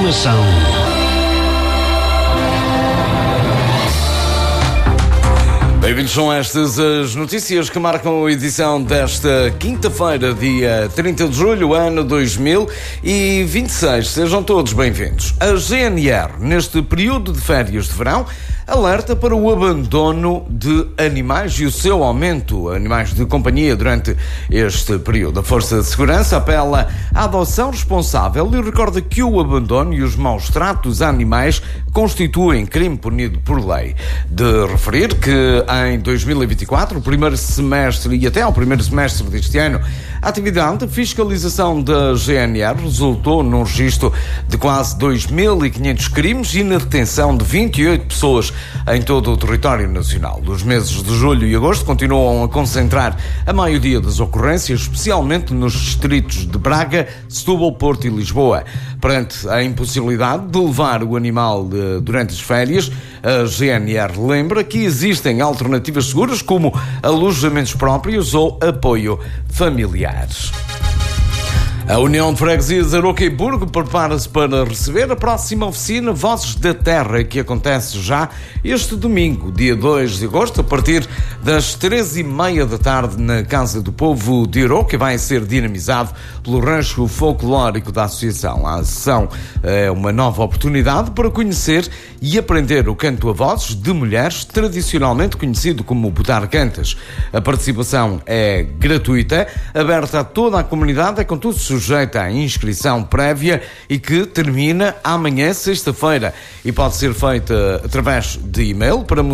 Informação. Bem-vindos, são estas as notícias que marcam a edição desta quinta-feira, dia 30 de julho, ano 2026. Sejam todos bem-vindos. A GNR, neste período de férias de verão, alerta para o abandono de animais e o seu aumento, animais de companhia, durante este período. A Força de Segurança apela à adoção responsável e recorda que o abandono e os maus tratos a animais constituem crime punido por lei. De referir que em 2024, o primeiro semestre e até ao primeiro semestre deste ano, a atividade de fiscalização da GNR resultou num registro de quase 2.500 crimes e na detenção de 28 pessoas em todo o território nacional. Os meses de julho e agosto continuam a concentrar a maioria das ocorrências, especialmente nos distritos de Braga, Setúbal, Porto e Lisboa. Perante a impossibilidade de levar o animal durante as férias, a GNR lembra que existem alternativas seguras como alojamentos próprios ou apoio familiares. A União de Freguesias de Aroca e Burgo prepara-se para receber a próxima oficina Vozes da Terra, que acontece já este domingo, dia 2 de agosto, a partir das 3h30 da tarde na Casa do Povo de Aroca, que vai ser dinamizado pelo rancho folclórico da Associação. A sessão é uma nova oportunidade para conhecer e aprender o canto a vozes de mulheres, tradicionalmente conhecido como botar cantas. A participação é gratuita, aberta a toda a comunidade, é contudo sujeita à inscrição prévia e que termina amanhã, sexta-feira, e pode ser feita através de e-mail para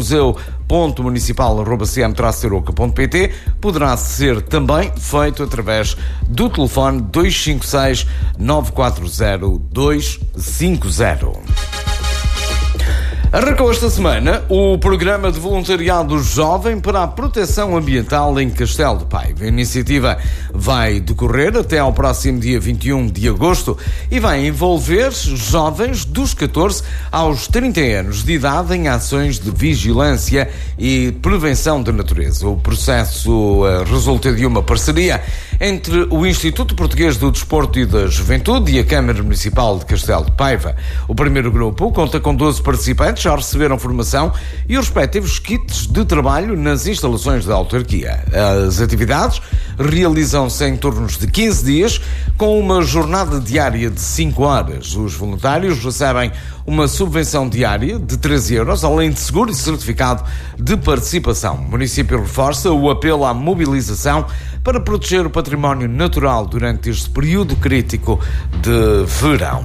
museu.municipal@cm-aroca.pt. Poderá ser também feito através do telefone 256 940 250. Arrancou esta semana o programa de voluntariado jovem para a proteção ambiental em Castelo de Paiva. A iniciativa vai decorrer até ao próximo dia 21 de agosto e vai envolver jovens dos 14 aos 30 anos de idade em ações de vigilância e prevenção da natureza. O processo resulta de uma parceria entre o Instituto Português do Desporto e da Juventude e a Câmara Municipal de Castelo de Paiva. O primeiro grupo conta com 12 participantes, já receberam formação e os respectivos kits de trabalho nas instalações da autarquia. As atividades realizam-se em torno de 15 dias, com uma jornada diária de 5 horas. Os voluntários recebem uma subvenção diária de 13 euros, além de seguro e certificado de participação. O município reforça o apelo à mobilização para proteger o património natural durante este período crítico de verão.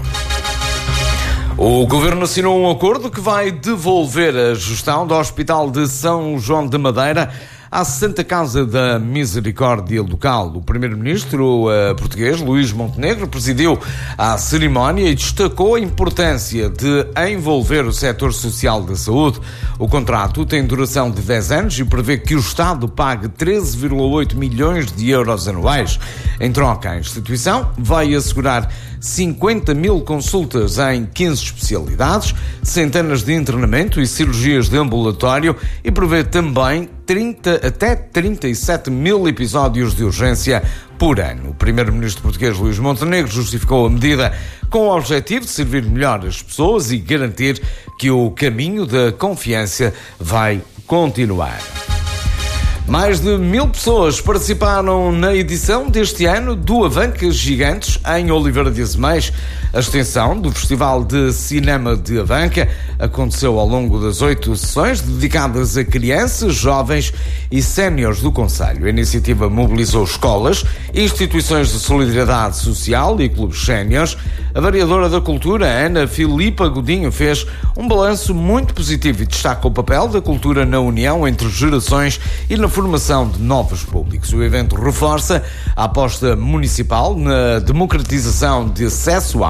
O Governo assinou um acordo que vai devolver a gestão do Hospital de São João de Madeira à Santa Casa da Misericórdia local. O primeiro-ministro português, Luís Montenegro, presidiu a cerimónia e destacou a importância de envolver o setor social da saúde. O contrato tem duração de 10 anos e prevê que o Estado pague 13,8 milhões de euros anuais. Em troca, a instituição vai assegurar 50.000 consultas em 15 especialidades, centenas de internamento e cirurgias de ambulatório e prevê também 30 até 37.000 episódios de urgência por ano. O primeiro-ministro português Luís Montenegro justificou a medida com o objetivo de servir melhor as pessoas e garantir que o caminho da confiança vai continuar. Mais de 1.000 pessoas participaram na edição deste ano do Avanca Gigantes em Oliveira de Azeméis. A extensão do Festival de Cinema de Avanca aconteceu ao longo das 8 sessões dedicadas a crianças, jovens e séniores do concelho. A iniciativa mobilizou escolas, instituições de solidariedade social e clubes séniores. A vereadora da Cultura, Ana Filipa Godinho, fez um balanço muito positivo e destaca o papel da cultura na união entre gerações e na formação de novos públicos. O evento reforça a aposta municipal na democratização de acesso à